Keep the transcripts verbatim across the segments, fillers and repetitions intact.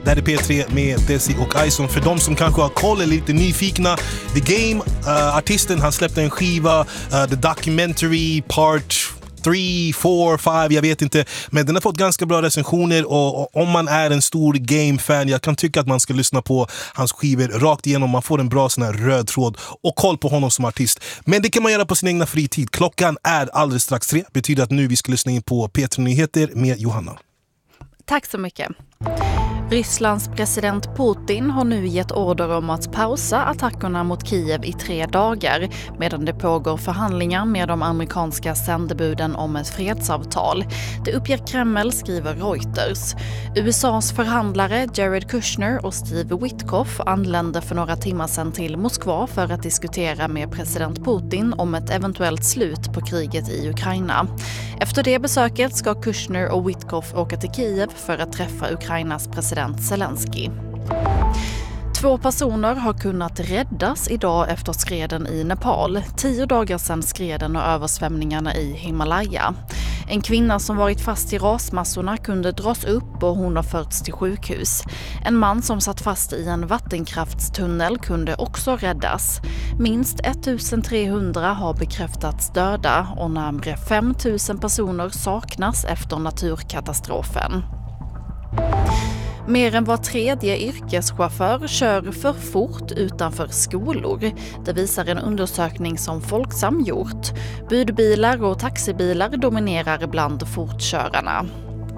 Det här är P tre med Desi och Ison. För de som kanske har koll eller lite nyfikna, The Game, uh, artisten, han släppte en skiva, uh, The Documentary Part tre, fyra, fem, jag vet inte. Men den har fått ganska bra recensioner och, och om man är en stor Game-fan, jag kan tycka att man ska lyssna på hans skivor rakt igenom. Man får en bra sån här röd tråd och koll på honom som artist. Men det kan man göra på sin egna fritid. Klockan är alldeles strax tre. Betyder att nu vi ska lyssna in på P tre Nyheter med Johanna. Tack så mycket. Rysslands president Putin har nu gett order om att pausa attackerna mot Kiev i tre dagar medan det pågår förhandlingar med de amerikanska sändebuden om ett fredsavtal. Det uppger Kreml, skriver Reuters. U S A:s förhandlare Jared Kushner och Steve Witkoff anlände för några timmar sedan till Moskva för att diskutera med president Putin om ett eventuellt slut på kriget i Ukraina. Efter det besöket ska Kushner och Witkoff åka till Kiev för att träffa Ukrainas president Zelensky. Två personer har kunnat räddas idag efter skreden i Nepal. Tio dagar sedan skreden och översvämningarna i Himalaya. En kvinna som varit fast i rasmassorna kunde dras upp och hon har förts till sjukhus. En man som satt fast i en vattenkraftstunnel kunde också räddas. Minst ettusentrehundra har bekräftats döda och närmare fem tusen personer saknas efter naturkatastrofen. Mer än var tredje yrkeschaufför kör för fort utanför skolor. Det visar en undersökning som Folksam gjort. Budbilar och taxibilar dominerar bland fortkörarna.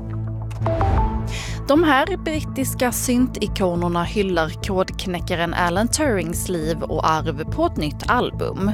De här brittiska syntikonerna hyllar kodknäckaren Alan Turings liv och arv på ett nytt album.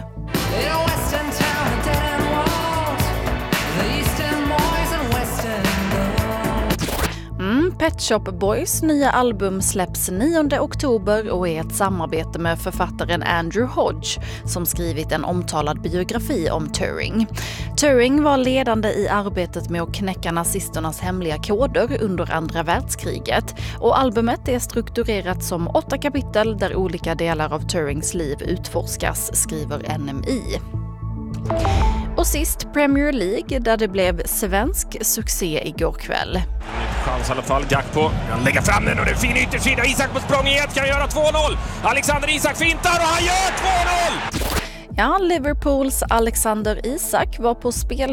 Mm, Pet Shop Boys nya album släpps nionde oktober och är ett samarbete med författaren Andrew Hodge som skrivit en omtalad biografi om Turing. Turing var ledande i arbetet med att knäcka nazisternas hemliga koder under andra världskriget och albumet är strukturerat som åtta kapitel där olika delar av Turings liv utforskas, skriver N M I. Och sist Premier League där det blev svensk succé igår kväll. Chans i alla fall, Gakpo kan lägga fram den och det är fin yttersida. Isak på språnget kan göra två noll. Alexander Isak fintar och han gör två noll! Ja, Liverpools Alexander Isak var på spel